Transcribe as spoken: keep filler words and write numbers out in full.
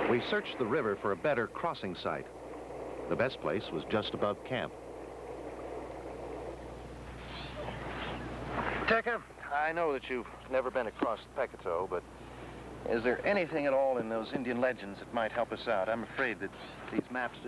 We searched the river for a better crossing site. The best place was just above camp. Teca, I know that you've never been across the Pecatow, but is there anything at all in those Indian legends that might help us out? I'm afraid that these maps